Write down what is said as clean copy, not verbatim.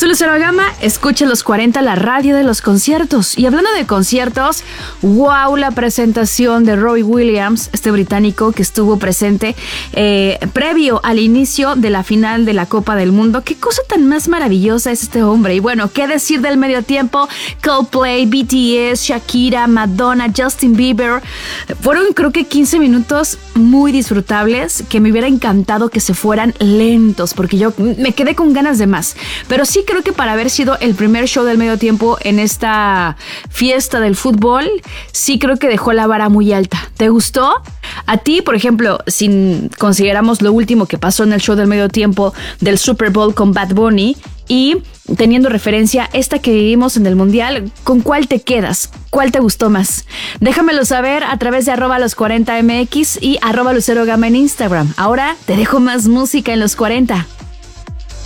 Soy Lucero Gama, escucha los 40, la radio de los conciertos. Y hablando de conciertos, wow, la presentación de Robbie Williams, este británico que estuvo presente previo al inicio de la final de la Copa del Mundo. Qué cosa tan más maravillosa es este hombre. Y bueno, qué decir del medio tiempo. Coldplay, BTS, Shakira, Madonna, Justin Bieber. Fueron creo que 15 minutos muy disfrutables, que me hubiera encantado que se fueran lentos, porque yo me quedé con ganas de más. Pero sí creo que para haber sido el primer show del medio tiempo en esta fiesta del fútbol, sí creo que dejó la vara muy alta. ¿Te gustó? A ti, por ejemplo, si consideramos lo último que pasó en el show del medio tiempo del Super Bowl con Bad Bunny y teniendo referencia esta que vivimos en el Mundial, ¿con cuál te quedas? ¿Cuál te gustó más? Déjamelo saber a través de @los40mx y @lucerogama en Instagram. Ahora te dejo más música en los 40.